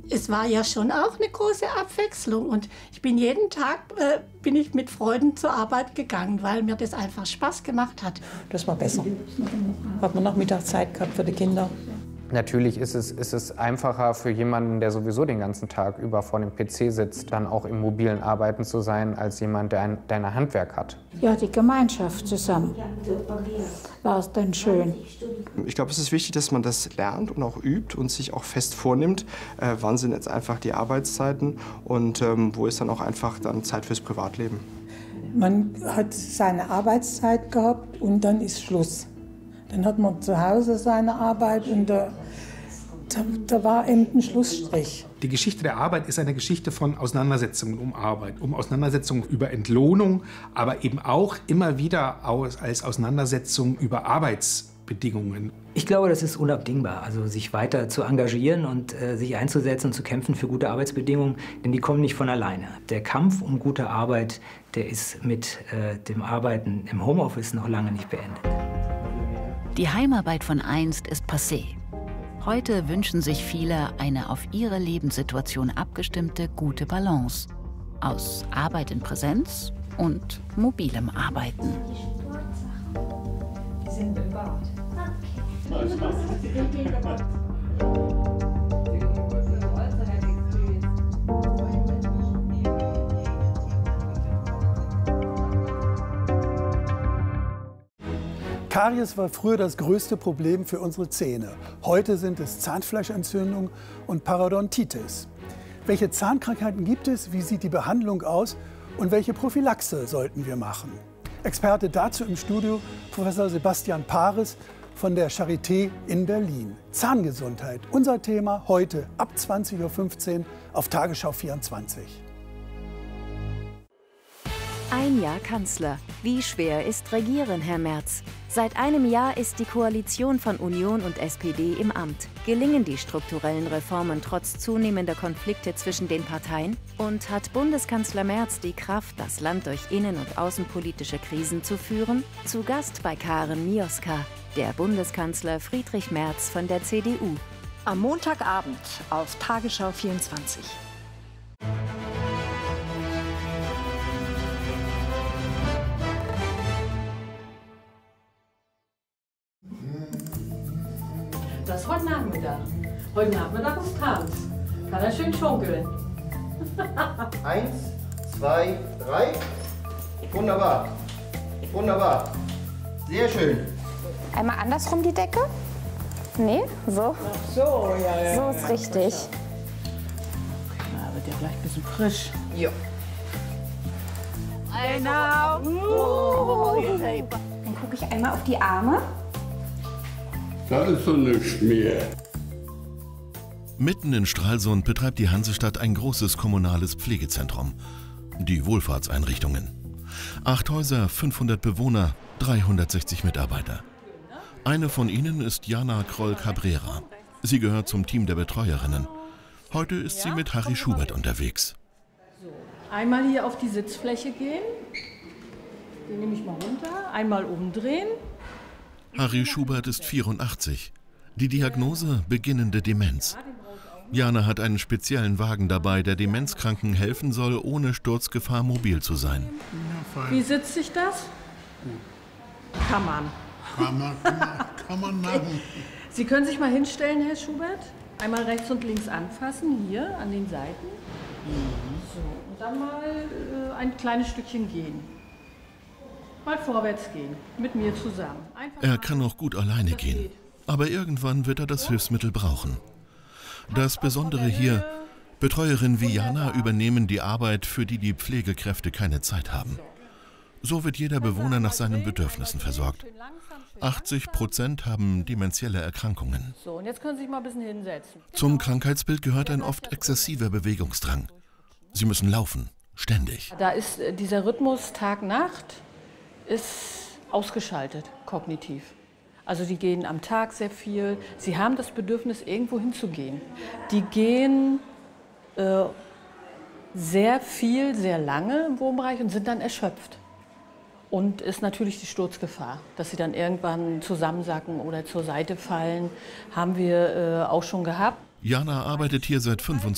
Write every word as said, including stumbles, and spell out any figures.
es war ja schon auch eine große Abwechslung und ich bin jeden Tag äh, bin ich mit Freuden zur Arbeit gegangen, weil mir das einfach Spaß gemacht hat. Das war besser. Hat man Nachmittag Zeit gehabt für die Kinder. Natürlich ist es, ist es einfacher für jemanden, der sowieso den ganzen Tag über vor dem P C sitzt, dann auch im mobilen Arbeiten zu sein, als jemand, der ein, der ein Handwerk hat. Ja, die Gemeinschaft zusammen war es dann schön. Ich glaube, es ist wichtig, dass man das lernt und auch übt und sich auch fest vornimmt, äh, wann sind jetzt einfach die Arbeitszeiten und ähm, wo ist dann auch einfach dann Zeit fürs Privatleben. Man hat seine Arbeitszeit gehabt und dann ist Schluss. Dann hat man zu Hause seine Arbeit und da, da, da war eben ein Schlussstrich. Die Geschichte der Arbeit ist eine Geschichte von Auseinandersetzungen um Arbeit, um Auseinandersetzungen über Entlohnung, aber eben auch immer wieder als Auseinandersetzung über Arbeitsbedingungen. Ich glaube, das ist unabdingbar, also sich weiter zu engagieren und äh, sich einzusetzen und zu kämpfen für gute Arbeitsbedingungen, denn die kommen nicht von alleine. Der Kampf um gute Arbeit, der ist mit äh, dem Arbeiten im Homeoffice noch lange nicht beendet. Die Heimarbeit von einst ist passé. Heute wünschen sich viele eine auf ihre Lebenssituation abgestimmte gute Balance aus Arbeit in Präsenz und mobilem Arbeiten. Die sind bewahrt. Karies war früher das größte Problem für unsere Zähne. Heute sind es Zahnfleischentzündung und Parodontitis. Welche Zahnkrankheiten gibt es, wie sieht die Behandlung aus und welche Prophylaxe sollten wir machen? Experte dazu im Studio Professor Sebastian Paris von der Charité in Berlin. Zahngesundheit, unser Thema heute ab zwanzig Uhr fünfzehn auf Tagesschau vierundzwanzig. Ein Jahr Kanzler. Wie schwer ist Regieren, Herr Merz? Seit einem Jahr ist die Koalition von Union und S P D im Amt. Gelingen die strukturellen Reformen trotz zunehmender Konflikte zwischen den Parteien? Und hat Bundeskanzler Merz die Kraft, das Land durch innen- und außenpolitische Krisen zu führen? Zu Gast bei Karen Mioska, der Bundeskanzler Friedrich Merz von der C D U. Am Montagabend auf Tagesschau vierundzwanzig. Das ist heute Nachmittag. Heute Nachmittag ist Tanz. Kann er schön schunkeln. Eins, zwei, drei. Wunderbar. Wunderbar. Sehr schön. Einmal andersrum die Decke? Nee, so. Ach so, ja, ja. So ist richtig. Na, wird ja gleich ein bisschen frisch. Ja. Genau. Uh. Dann gucke ich einmal auf die Arme. Das ist so nichts mehr. Mitten in Stralsund betreibt die Hansestadt ein großes kommunales Pflegezentrum. Die Wohlfahrtseinrichtungen. Acht Häuser, fünfhundert Bewohner, dreihundertsechzig Mitarbeiter. Eine von ihnen ist Jana Kroll-Cabrera. Sie gehört zum Team der Betreuerinnen. Heute ist sie mit Harry Schubert unterwegs. So, einmal hier auf die Sitzfläche gehen. Den nehme ich mal runter. Einmal umdrehen. Harry Schubert ist vierundachtzig. Die Diagnose beginnende Demenz. Jana hat einen speziellen Wagen dabei, der Demenzkranken helfen soll, ohne Sturzgefahr mobil zu sein. Wie sitzt sich das? Kann man. Kann man, kann man, kann man machen. Sie können sich mal hinstellen, Herr Schubert. Einmal rechts und links anfassen, hier an den Seiten. So, und dann mal äh, ein kleines Stückchen gehen. Mal vorwärts gehen, mit mir zusammen. Einfach er kann auch gut alleine gehen, aber irgendwann wird er das Hilfsmittel brauchen. Das Besondere hier, Betreuerinnen wie Jana übernehmen die Arbeit, für die die Pflegekräfte keine Zeit haben. So wird jeder Bewohner nach seinen Bedürfnissen versorgt. achtzig Prozent haben dementielle Erkrankungen. So, und jetzt können Sie sich mal ein bisschen hinsetzen. Zum Krankheitsbild gehört ein oft exzessiver Bewegungsdrang. Sie müssen laufen, ständig. Da ist äh, dieser Rhythmus Tag-Nacht ist ausgeschaltet, kognitiv. Also die gehen am Tag sehr viel. Sie haben das Bedürfnis, irgendwo hinzugehen. Die gehen äh, sehr viel, sehr lange im Wohnbereich und sind dann erschöpft. Und ist natürlich die Sturzgefahr, dass sie dann irgendwann zusammensacken oder zur Seite fallen, haben wir äh, auch schon gehabt. Jana arbeitet hier seit fünfundzwanzig